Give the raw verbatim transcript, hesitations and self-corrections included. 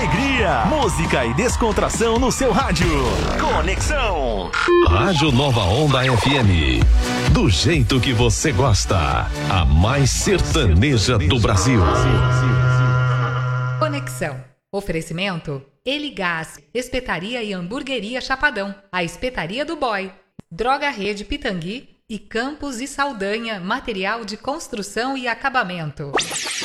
alegria, música e descontração no seu rádio. Conexão. Rádio Nova Onda F M. Do jeito que você gosta. A mais sertaneja do Brasil. Conexão. Oferecimento Eligás, Espetaria e Hamburgueria Chapadão, a Espetaria do Boy, Droga Rede Pitangui e Campos e Saldanha, material de construção e acabamento.